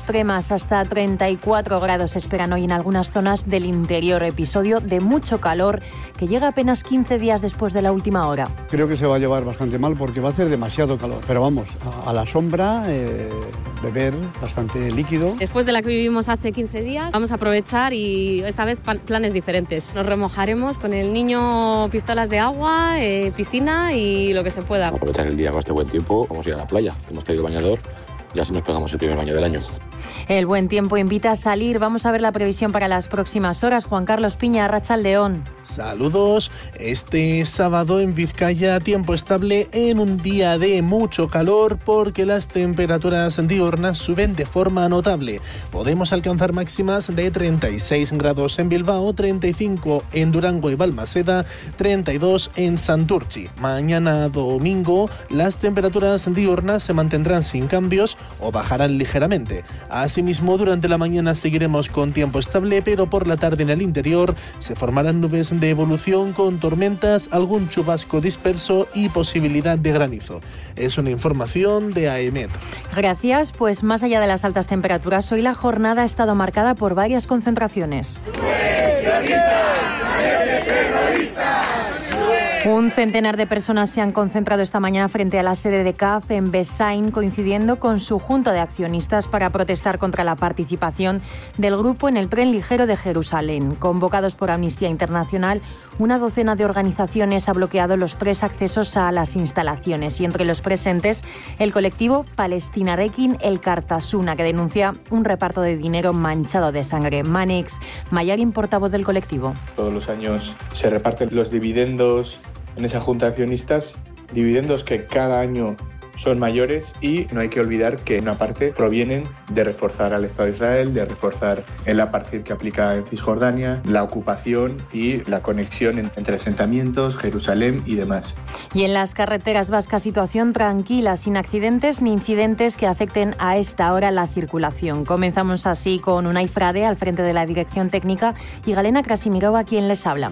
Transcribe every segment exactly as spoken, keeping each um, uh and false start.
extremas, hasta treinta y cuatro grados esperan hoy en algunas zonas del interior. Episodio de mucho calor que llega apenas quince días después de la última hora. Creo que se va a llevar bastante mal porque va a hacer demasiado calor. Pero vamos, a, a la sombra, eh, beber bastante líquido. Después de la que vivimos hace quince días, vamos a aprovechar y esta vez planes diferentes. Nos remojaremos con el niño, pistolas de agua, eh, piscina y lo que se pueda. Aprovechar el día con este buen tiempo, vamos a ir a la playa, que hemos caído bañador, y así nos pegamos el primer baño del año. El buen tiempo invita a salir. Vamos a ver la previsión para las próximas horas. Juan Carlos Piña, Arratsaldeon. Saludos. Este sábado en Vizcaya, tiempo estable en un día de mucho calor porque las temperaturas diurnas suben de forma notable. Podemos alcanzar máximas de treinta y seis grados en Bilbao, treinta y cinco en Durango y Balmaseda, treinta y dos en Santurtzi. Mañana domingo las temperaturas diurnas se mantendrán sin cambios o bajarán ligeramente. Asimismo, durante la mañana seguiremos con tiempo estable, pero por la tarde en el interior se formarán nubes de evolución con tormentas, algún chubasco disperso y posibilidad de granizo. Es una información de A E M E T. Gracias. Pues más allá de las altas temperaturas, hoy la jornada ha estado marcada por varias concentraciones. Un centenar de personas se han concentrado esta mañana frente a la sede de C A F en Besain, coincidiendo con su junta de accionistas para protestar contra la participación del grupo en el tren ligero de Jerusalén. Convocados por Amnistía Internacional, una docena de organizaciones ha bloqueado los tres accesos a las instalaciones y entre los presentes el colectivo Palestinarekin Elkartasuna, que denuncia un reparto de dinero manchado de sangre. Manix Mayarin, portavoz del colectivo. Todos los años se reparten los dividendos en esa junta de accionistas, dividendos que cada año son mayores y no hay que olvidar que una parte provienen de reforzar al Estado de Israel, de reforzar el apartheid que aplica en Cisjordania, la ocupación y la conexión entre asentamientos, Jerusalén y demás. Y en las carreteras vascas, situación tranquila, sin accidentes ni incidentes que afecten a esta hora la circulación. Comenzamos así con Unai Frade al frente de la dirección técnica y Galena Krasimirova, quien les habla.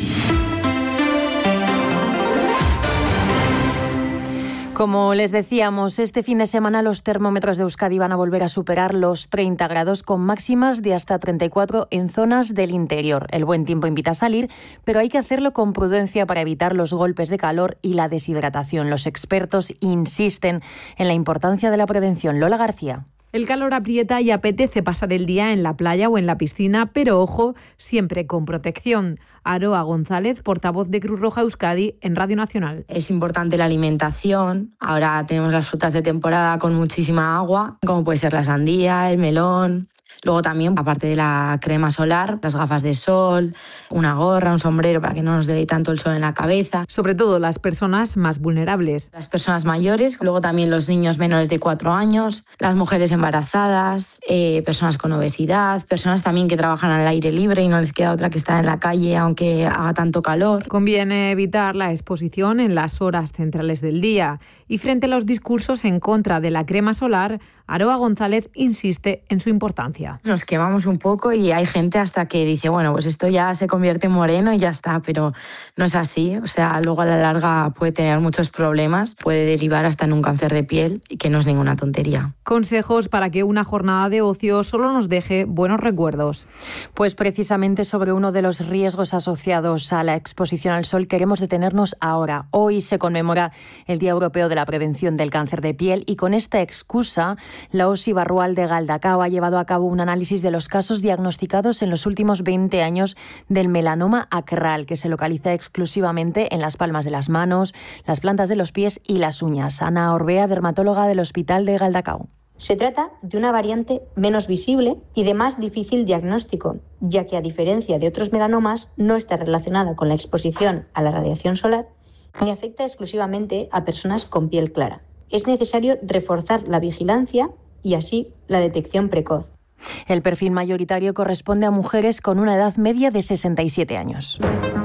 Como les decíamos, este fin de semana los termómetros de Euskadi van a volver a superar los treinta grados con máximas de hasta treinta y cuatro en zonas del interior. El buen tiempo invita a salir, pero hay que hacerlo con prudencia para evitar los golpes de calor y la deshidratación. Los expertos insisten en la importancia de la prevención. Lola García. El calor aprieta y apetece pasar el día en la playa o en la piscina, pero ojo, siempre con protección. Aroa González, portavoz de Cruz Roja Euskadi en Radio Nacional. Es importante la alimentación. Ahora tenemos las frutas de temporada con muchísima agua, como puede ser la sandía, el melón. Luego también, aparte de la crema solar, las gafas de sol, una gorra, un sombrero para que no nos dé tanto el sol en la cabeza. Sobre todo las personas más vulnerables. Las personas mayores, luego también los niños menores de cuatro años, las mujeres embarazadas, eh, personas con obesidad, personas también que trabajan al aire libre y no les queda otra que estar en la calle aunque haga tanto calor. Conviene evitar la exposición en las horas centrales del día. Y frente a los discursos en contra de la crema solar, Aroa González insiste en su importancia. Nos quemamos un poco y hay gente hasta que dice, bueno, pues esto ya se convierte en moreno y ya está, pero no es así. O sea, luego a la larga puede tener muchos problemas, puede derivar hasta en un cáncer de piel y que no es ninguna tontería. Consejos para que una jornada de ocio solo nos deje buenos recuerdos. Pues precisamente sobre uno de los riesgos asociados a la exposición al sol queremos detenernos ahora. Hoy se conmemora el Día Europeo de la Prevención del Cáncer de Piel y con esta excusa la O S I Barrual de Galdacao ha llevado a cabo un análisis de los casos diagnosticados en los últimos veinte años del melanoma acral, que se localiza exclusivamente en las palmas de las manos, las plantas de los pies y las uñas. Ana Orbea, dermatóloga del Hospital de Galdacao. Se trata de una variante menos visible y de más difícil diagnóstico, ya que a diferencia de otros melanomas no está relacionada con la exposición a la radiación solar ni afecta exclusivamente a personas con piel clara. Es necesario reforzar la vigilancia y así la detección precoz. El perfil mayoritario corresponde a mujeres con una edad media de sesenta y siete años.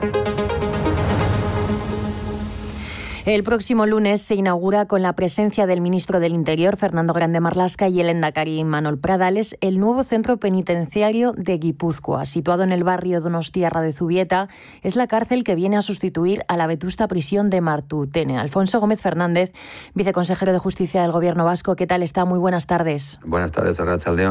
El próximo lunes se inaugura con la presencia del ministro del Interior, Fernando Grande Marlaska, y el lehendakari Manol Pradales, el nuevo centro penitenciario de Guipúzcoa. Situado en el barrio Donostiarra de Zubieta, es la cárcel que viene a sustituir a la vetusta prisión de Martutene. Alfonso Gómez Fernández, viceconsejero de Justicia del Gobierno vasco, ¿qué tal está? Muy buenas tardes. Buenas tardes, Arratsaldeon.